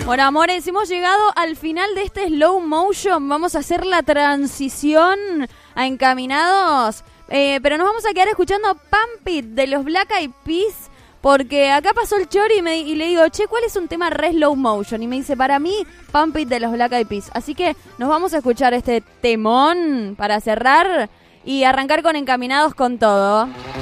Bueno, amores, hemos llegado al final de este slow motion. Vamos a hacer la transición a Encaminados. Pero nos vamos a quedar escuchando Pump It de los Black Eyed Peas. Porque acá pasó el Chori y le digo, che, ¿cuál es un tema re slow motion? Y me dice, para mí, Pump It de los Black Eyed Peas. Así que nos vamos a escuchar este temón para cerrar y arrancar con Encaminados con todo.